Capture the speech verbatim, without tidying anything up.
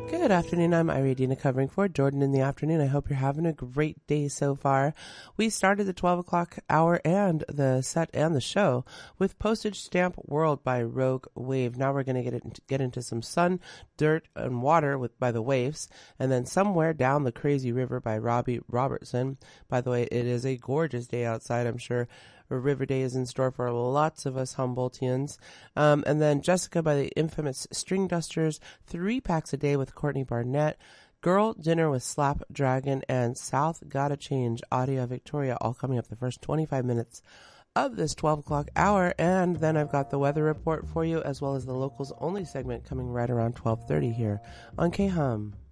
Good afternoon. I'm Iridina covering for Jordan in the afternoon. I hope you're having a great day so far. We started the twelve o'clock hour and the set and the show with Postage Stamp World by Rogue Wave. Now we're going to get into, get into some sun, dirt, and water with by the Waves, and then Somewhere Down the Crazy River by Robbie Robertson. By the way, it is a gorgeous day outside. I'm sure a River Day is in store for lots of us Humboldtians. Um, and then Jessica by the infamous String Dusters, Three Packs a Day with Courtney Barnett, Girl Dinner with Slap Dragon, and South Gotta Change, Audio Victoria, all coming up the first twenty-five minutes of this twelve o'clock hour. And then I've got the weather report for you, as well as the locals only segment coming right around twelve thirty here on K-Hum.